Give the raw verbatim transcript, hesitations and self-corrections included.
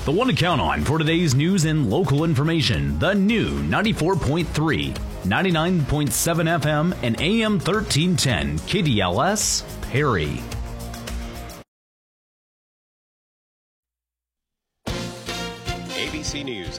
The one to count on for today's news and local information. The new ninety-four point three, ninety-nine point seven F M, and A M thirteen ten K D L S, Perry. A B C News